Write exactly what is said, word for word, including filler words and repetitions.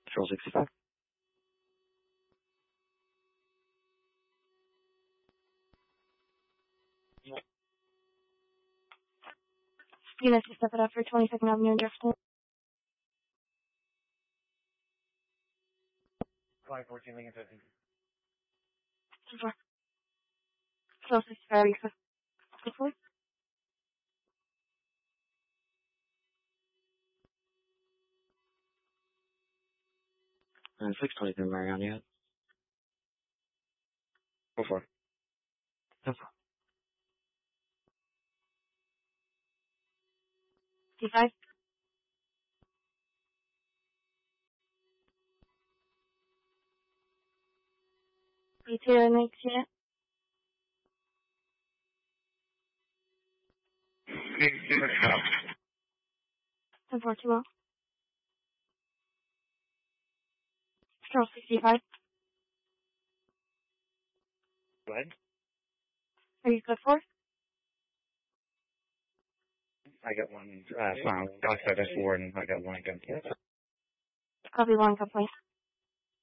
Control sixty-five. Units to step it up for twenty-second Avenue and Jefferson. five fourteen Lincoln fifty. Control sixty-five, you can go forward. And six twenty-three Mariana. Go for it. Go for it. D five. B two and next unit. ten four two well. Control sixty-five. Go ahead. Are you good for it? I got one, uh, final. I said that's four and I got one gun. Copy one, complete.